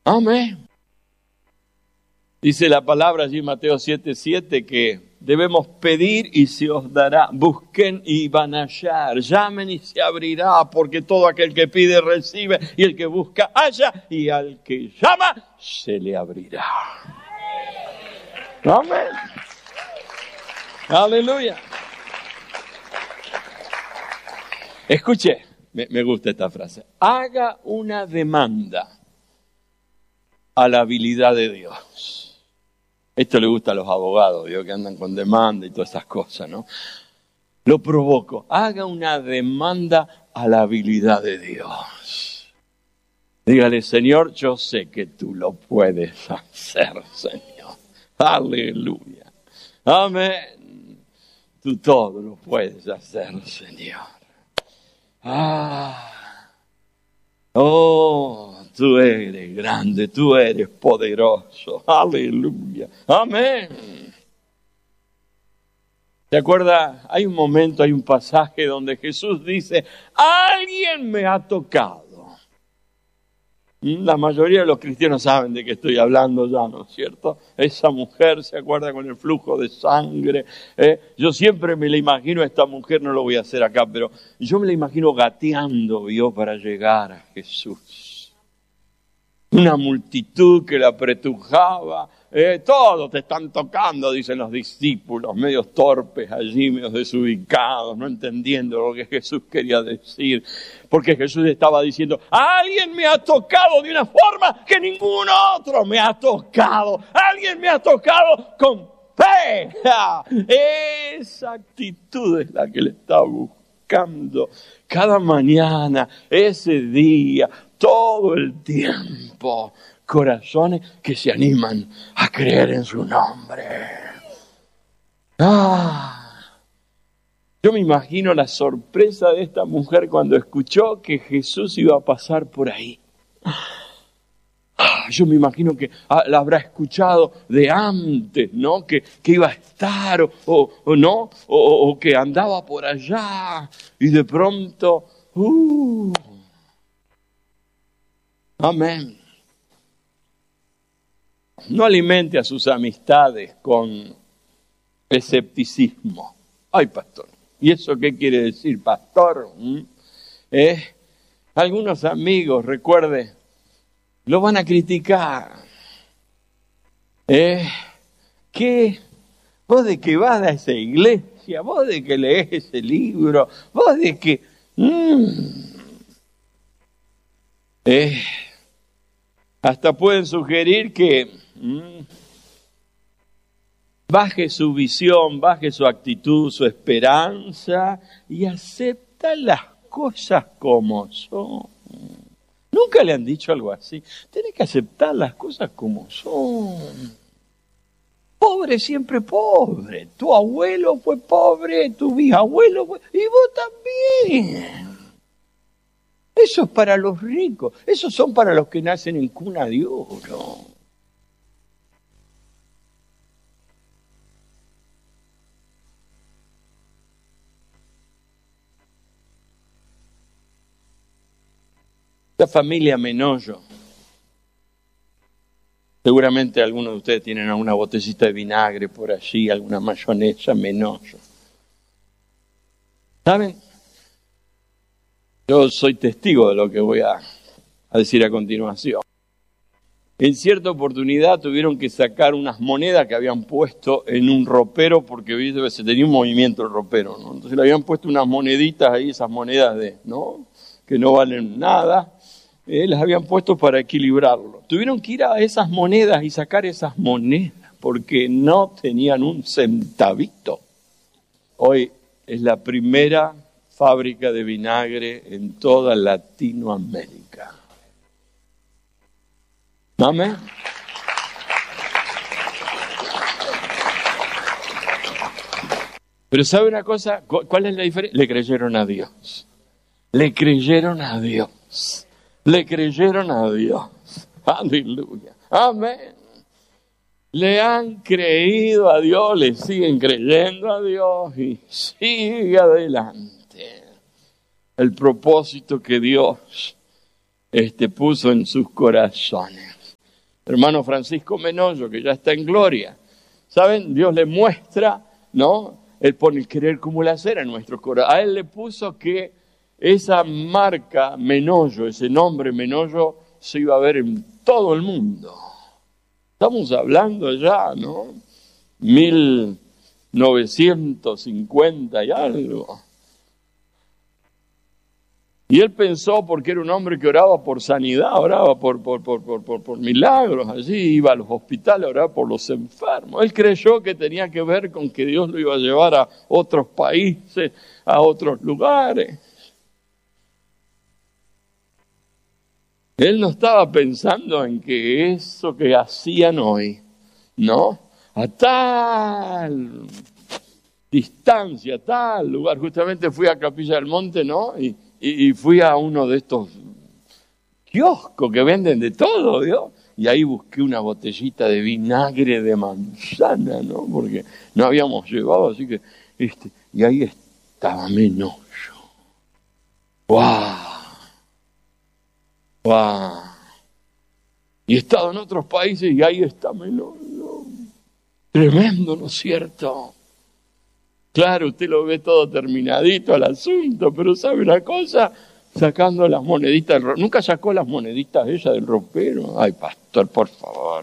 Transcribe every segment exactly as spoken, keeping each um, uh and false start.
Amén. Dice la palabra allí en Mateo siete siete que debemos pedir y se os dará, busquen y van a hallar, llamen y se abrirá, porque todo aquel que pide recibe, y el que busca halla, y al que llama se le abrirá. Amén. Aleluya. Escuche, me, me gusta esta frase. Haga una demanda a la habilidad de Dios. Esto le gusta a los abogados, digo, que andan con demanda y todas esas cosas, ¿no? Lo provoco. Haga una demanda a la habilidad de Dios. Dígale, Señor, yo sé que tú lo puedes hacer, Señor. Aleluya. Amén. Tú todo lo puedes hacer, Señor. Ah. Oh, tú eres grande, tú eres poderoso. Aleluya. Amén. ¿Te acuerdas? Hay un momento, hay un pasaje donde Jesús dice, alguien me ha tocado. La mayoría de los cristianos saben de qué estoy hablando ya, ¿no es cierto? Esa mujer se acuerda con el flujo de sangre. ¿eh? Yo siempre me la imagino a esta mujer, no lo voy a hacer acá, pero yo me la imagino gateando, ¿vio? Para llegar a Jesús. Una multitud que la apretujaba. Eh, todos te están tocando, dicen los discípulos, medios torpes allí, medios desubicados, no entendiendo lo que Jesús quería decir. Porque Jesús estaba diciendo, alguien me ha tocado de una forma que ningún otro me ha tocado. Alguien me ha tocado con fe. Esa actitud es la que le está buscando cada mañana, ese día, todo el tiempo. Corazones que se animan a creer en su nombre. Ah, yo me imagino la sorpresa de esta mujer cuando escuchó que Jesús iba a pasar por ahí. Ah, yo me imagino que ah, la habrá escuchado de antes, ¿no? Que, que iba a estar o, o, o no, o, o que andaba por allá y de pronto, uh, amén. No alimente a sus amistades con escepticismo. Ay, pastor, ¿y eso qué quiere decir, pastor? ¿Mm? ¿Eh? Algunos amigos, recuerde, lo van a criticar. ¿Eh? ¿Qué? ¿Vos de que vas a esa iglesia? ¿Vos de que lees ese libro? ¿Vos de que...? Mm. ¿Eh? Hasta pueden sugerir que mm, baje su visión, baje su actitud, su esperanza y acepta las cosas como son. Nunca le han dicho algo así. Tenés que aceptar las cosas como son. Pobre siempre pobre. Tu abuelo fue pobre, tu bisabuelo fue... y vos también. Eso es para los ricos. Esos son para los que nacen en cuna de oro. La familia Menollo. Seguramente algunos de ustedes tienen alguna botellita de vinagre por allí, alguna mayonesa Menollo. ¿Saben? Yo soy testigo de lo que voy a, a decir a continuación. En cierta oportunidad tuvieron que sacar unas monedas que habían puesto en un ropero, porque se tenía un movimiento el ropero, ¿no? Entonces le habían puesto unas moneditas ahí, esas monedas de, ¿no? que no valen nada, eh, las habían puesto para equilibrarlo. Tuvieron que ir a esas monedas y sacar esas monedas, porque no tenían un centavito. Hoy es la primera fábrica de vinagre en toda Latinoamérica. Amén. Pero ¿sabe una cosa? ¿Cuál es la diferencia? Le creyeron a Dios. Le creyeron a Dios. Le creyeron a Dios. Aleluya. Amén. Le han creído a Dios, le siguen creyendo a Dios y sigue adelante. El propósito que Dios este, puso en sus corazones. hermano Francisco Menollo, que ya está en gloria. ¿Saben? Dios le muestra, ¿no? Él pone el querer como el hacer en nuestro corazón. A él le puso que esa marca Menollo, ese nombre Menollo, se iba a ver en todo el mundo. Estamos hablando ya, ¿no? mil novecientos cincuenta y algo. Y él pensó, porque era un hombre que oraba por sanidad, oraba por, por, por, por, por, por milagros, allí iba a los hospitales, oraba por los enfermos. Él creyó que tenía que ver con que Dios lo iba a llevar a otros países, a otros lugares. Él no estaba pensando en que eso que hacían hoy, ¿no? A tal distancia, tal lugar. Justamente fui a Capilla del Monte, ¿no? Y Y, y fui a uno de estos kioscos que venden de todo, ¿vio? Y ahí busqué una botellita de vinagre de manzana, ¿no? Porque no habíamos llevado, así que... este y ahí estaba Menollo. ¡Guau! ¡Guau! Y he estado en otros países y ahí está Menollo. Tremendo, ¿no es cierto? Claro, usted lo ve todo terminadito al asunto, pero ¿sabe una cosa? Sacando las moneditas del ropero. ¿Nunca sacó las moneditas ella del ropero? Ay, pastor, por favor.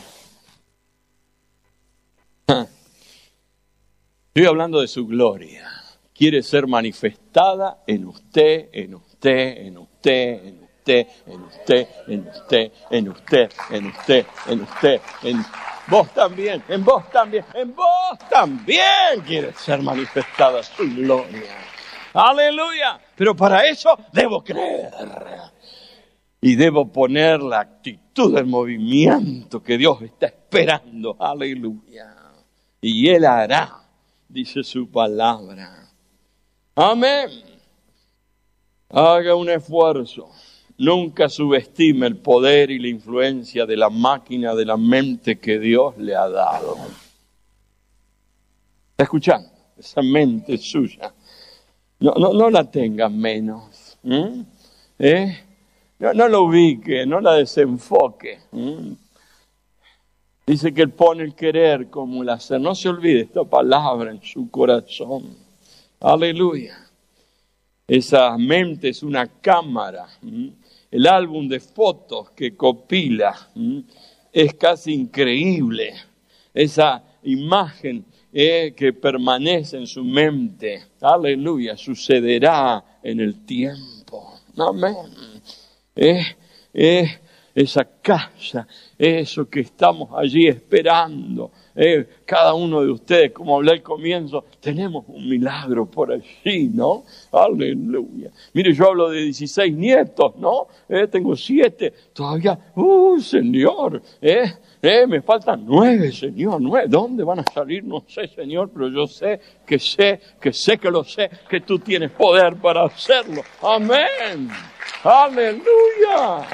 Estoy hablando de su gloria. Quiere ser manifestada en usted, en usted, en usted, en usted, en usted, en usted, en usted, en usted, en usted, en vos también, en vos también, en vos también quiere ser manifestada su gloria. ¡Aleluya! Pero para eso debo creer. Y debo poner la actitud del movimiento que Dios está esperando. ¡Aleluya! Y Él hará, dice su palabra. Amén. Haga un esfuerzo. Nunca subestime el poder y la influencia de la máquina de la mente que Dios le ha dado. ¿Está escuchando? Esa mente suya. No, no, no la tenga menos. ¿Mm? ¿Eh? No, no la ubique, no la desenfoque. ¿Mm? Dice que Él pone el querer como el hacer. No se olvide esta palabra en su corazón. Aleluya. Esa mente es una cámara. ¿Mm? El álbum de fotos que copila ¿m? Es casi increíble. Esa imagen eh, que permanece en su mente, aleluya, sucederá en el tiempo. Amén. Eh, eh, esa casa, eso que estamos allí esperando. Eh, cada uno de ustedes, como hablé al comienzo, tenemos un milagro por allí, ¿no? Aleluya. Mire, yo hablo de dieciséis nietos, ¿no? Eh, tengo siete, todavía, ¡uh, Señor! Eh, eh, me faltan nueve, Señor, nueve. ¿Dónde van a salir? No sé, Señor, pero yo sé, que sé, que sé que lo sé, que tú tienes poder para hacerlo. ¡Amén! ¡Aleluya!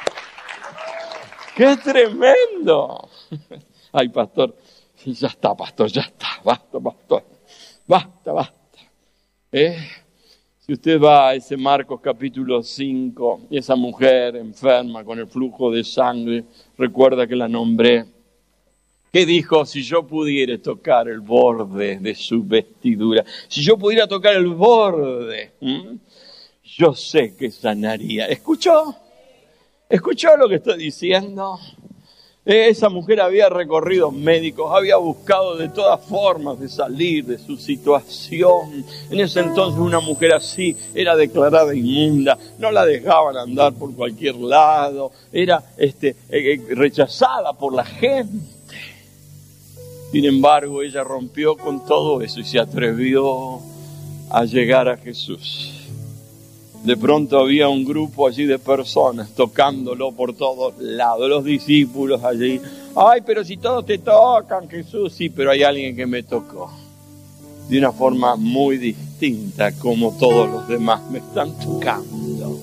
¡Qué tremendo! Ay, pastor, ya está, pastor, ya está, basta, pastor, basta, basta. ¿Eh? Si usted va a ese Marcos capítulo cinco, esa mujer enferma con el flujo de sangre, recuerda que la nombré, que dijo, si yo pudiera tocar el borde de su vestidura, si yo pudiera tocar el borde, ¿m? yo sé que sanaría. ¿Escuchó? ¿Escuchó lo que estoy diciendo? Esa mujer había recorrido médicos, había buscado de todas formas de salir de su situación. En ese entonces una mujer así era declarada inmunda, no la dejaban andar por cualquier lado, era este, eh, rechazada por la gente. Sin embargo, ella rompió con todo eso y se atrevió a llegar a Jesús. De pronto había un grupo allí de personas tocándolo por todos lados, los discípulos allí. Ay, pero si todos te tocan, Jesús, sí, pero hay alguien que me tocó. De una forma muy distinta, como todos los demás me están tocando.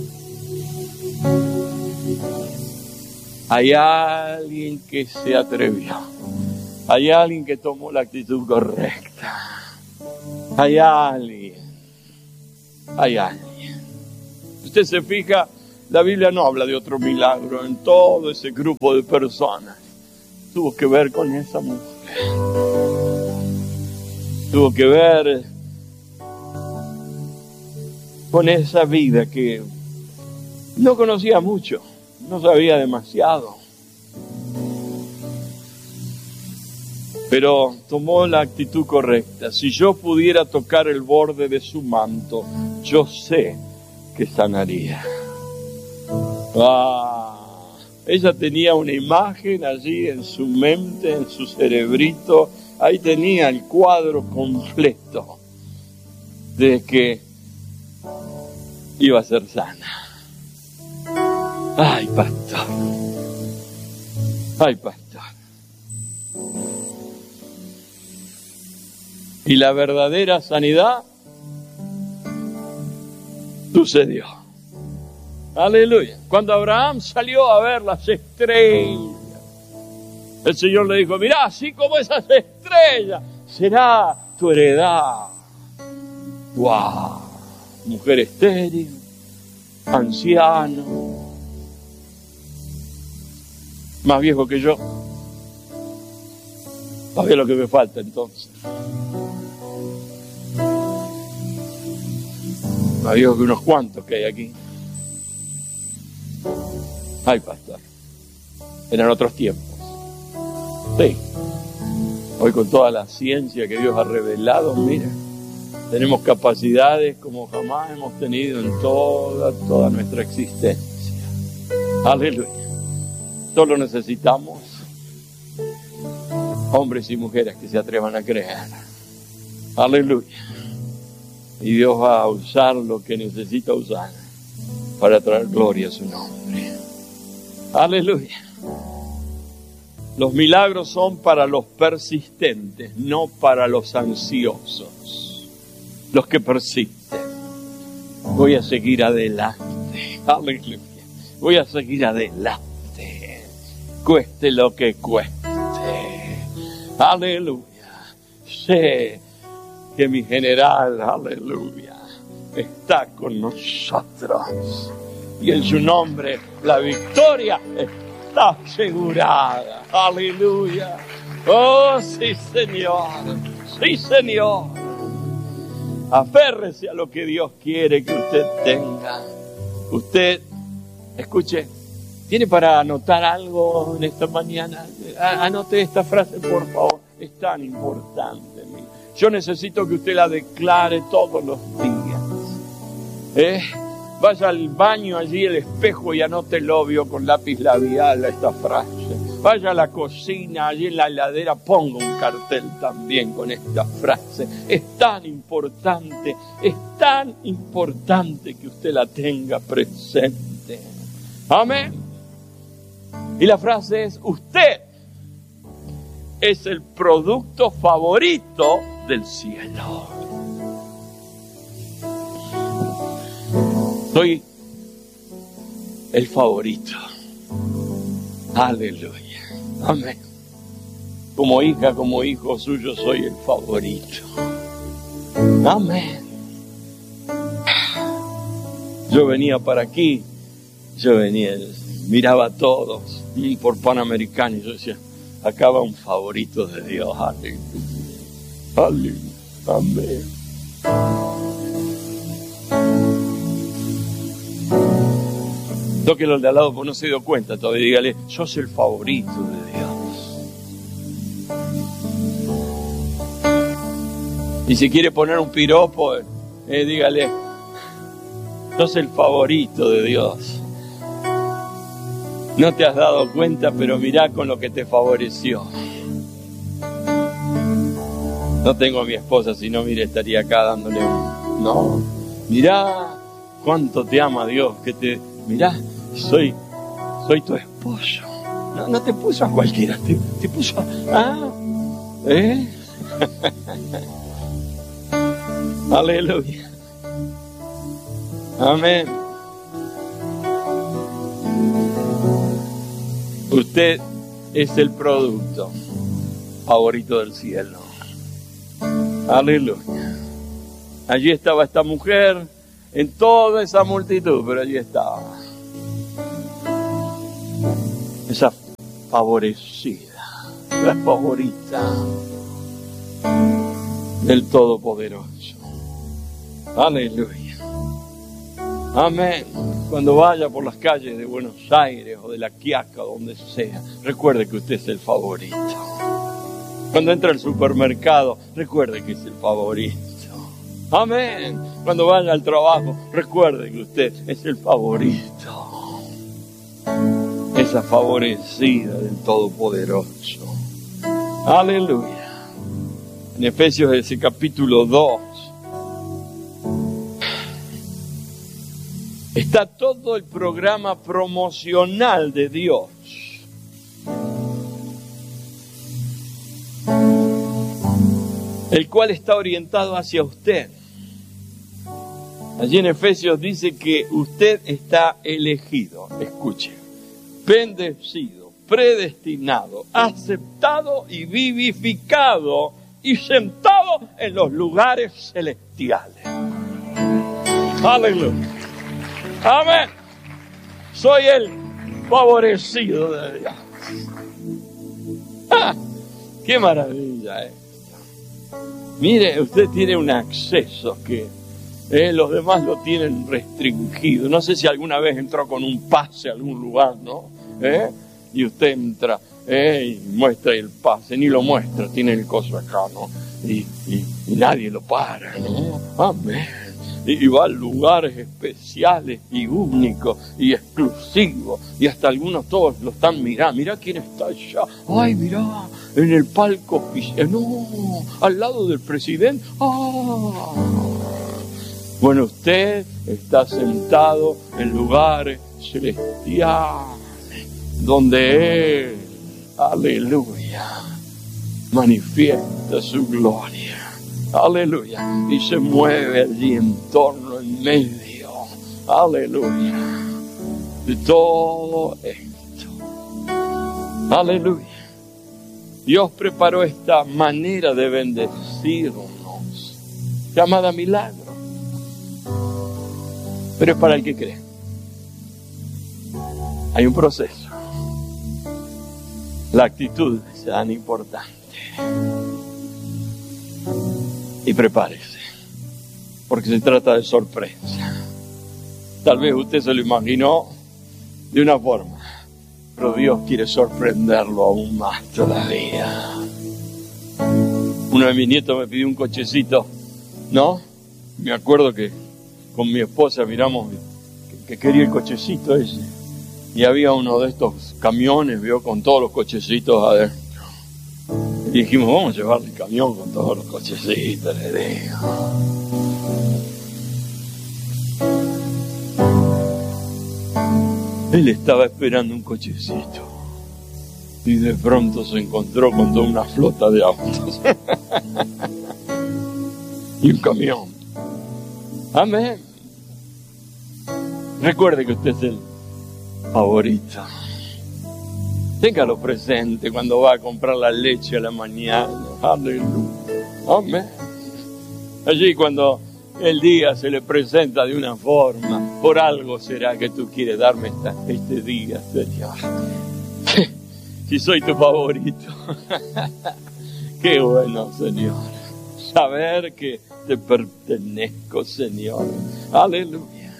Hay alguien que se atrevió. Hay alguien que tomó la actitud correcta. Hay alguien. Hay alguien. Usted se fija, La Biblia no habla de otro milagro en todo ese grupo de personas. Tuvo que ver con esa mujer. Tuvo que ver con esa vida que no conocía mucho, no sabía demasiado. Pero tomó la actitud correcta. Si yo pudiera tocar el borde de su manto, yo sé que sanaría. Ah, ella tenía una imagen allí en su mente, en su cerebrito. Ahí tenía el cuadro completo de que iba a ser sana. Ay, pastor. Ay, pastor. Y la verdadera sanidad sucedió. Aleluya. Cuando Abraham salió a ver las estrellas, el Señor le dijo, mirá, así como esas estrellas, será tu heredad. ¡Wow! Mujer estéril, anciano, más viejo que yo. Todavía lo que me falta entonces. Más viejo que unos cuantos que hay aquí. Ay, pastor. Eran otros tiempos. Sí. Hoy con toda la ciencia que Dios ha revelado, mira, tenemos capacidades como jamás hemos tenido en toda, toda nuestra existencia. Aleluya. Solo necesitamos hombres y mujeres que se atrevan a creer. Aleluya. Y Dios va a usar lo que necesita usar para traer gloria a su nombre. Aleluya. Los milagros son para los persistentes, no para los ansiosos. Los que persisten. Voy a seguir adelante. Aleluya. Voy a seguir adelante. Cueste lo que cueste. Aleluya. Sé que mi general, aleluya, está con nosotros. Y en su nombre la victoria está asegurada. Aleluya. Oh, sí, Señor. Sí, Señor. Aférrese a lo que Dios quiere que usted tenga. Usted, escuche, ¿tiene para anotar algo en esta mañana? Anote esta frase, por favor. Es tan importante. Yo necesito que usted la declare todos los días. ¿Eh? Vaya al baño allí, el espejo, y anótelo, vio, con lápiz labial esta frase. Vaya a la cocina, allí en la heladera, ponga un cartel también con esta frase. Es tan importante, es tan importante que usted la tenga presente. Amén. Y la frase es, usted es el producto favorito del cielo. Soy el favorito. Aleluya. Amén. Como hija, como hijo suyo, soy el favorito. Amén. Yo venía para aquí, yo venía, miraba a todos, y por Panamericano, y yo decía, acá va un favorito de Dios. Aleluya. Aleluya. Amén. Tóquelo al de al lado porque no se dio cuenta todavía. Dígale, sos el favorito de Dios. Y si quiere poner un piropo, eh, dígale, sos el favorito de Dios. No te has dado cuenta, pero mirá con lo que te favoreció. No tengo a mi esposa, si no, mire, estaría acá dándole un... No, mirá cuánto te ama Dios, que te... Mirá, soy, soy tu esposo. No, no te puso a cualquiera, te, te puso a... Ah, ¿eh? Aleluya. Amén. Usted es el producto favorito del cielo. Aleluya. Allí estaba esta mujer en toda esa multitud, pero allí estaba. esa favorecida, la favorita del Todopoderoso. Aleluya. Amén. Cuando vaya por las calles de Buenos Aires o de La Quiaca, donde sea, recuerde que usted es el favorito. Cuando entra al supermercado, recuerde que es el favorito. Amén. Cuando vaya al trabajo, recuerde que usted es el favorito. Esa favorecida del Todopoderoso. Aleluya. En Efesios, ese capítulo dos, está todo el programa promocional de Dios. El cual está orientado hacia usted. Allí en Efesios dice que usted está elegido, escuche, bendecido, predestinado, aceptado y vivificado y sentado en los lugares celestiales. Aleluya. Amén. Soy el favorecido de Dios. ¡Ah! ¡Qué maravilla esto! Mire, usted tiene un acceso que eh, los demás lo tienen restringido. No sé si alguna vez entró con un pase a algún lugar, ¿no? ¿Eh? Y usted entra eh, y muestra el pase, ni lo muestra, tiene el coso acá, ¿no? Y, y, y nadie lo para, ¿no? Amén. Y va a lugares especiales y únicos y exclusivos. Y hasta algunos todos lo están mirando. Mirá quién está allá. Ay, mirá, en el palco oficial. No, al lado del presidente. Ah. Bueno, usted está sentado en lugares celestiales donde Él, aleluya, manifiesta su gloria. Aleluya. Y se mueve allí en torno, en medio. Aleluya. De todo esto. Aleluya. Dios preparó esta manera de bendecirnos, llamada milagro. Pero es para el que cree. Hay un proceso. La actitud es tan importante. Y prepárese, porque se trata de sorpresa. Tal vez usted se lo imaginó de una forma, pero Dios quiere sorprenderlo aún más todavía. Uno de mis nietos me pidió un cochecito, ¿no? Me acuerdo que con mi esposa miramos que, que quería el cochecito ese. Y había uno de estos camiones, vio, con todos los cochecitos adentro. Y dijimos, vamos a llevarle el camión con todos los cochecitos, le digo. Él estaba esperando un cochecito. Y de pronto se encontró con toda una flota de autos. Y un camión. Amén. Recuerde que usted es el favorito. Téngalo presente cuando va a comprar la leche a la mañana. Aleluya. Amén. Allí cuando el día se le presenta de una forma, por algo será que tú quieres darme esta, este día, Señor. Si soy tu favorito. Qué bueno, Señor. Saber que te pertenezco, Señor. Aleluya.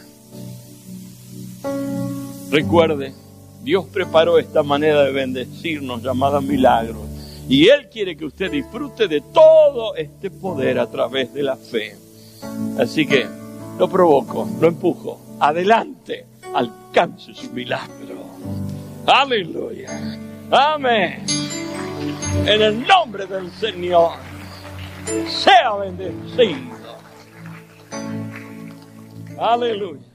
Recuerde, Dios preparó esta manera de bendecirnos llamada milagro. Y Él quiere que usted disfrute de todo este poder a través de la fe. Así que lo provoco, lo empujo. Adelante, alcance su milagro. Aleluya. Amén. En el nombre del Señor, sea bendecido. Aleluya.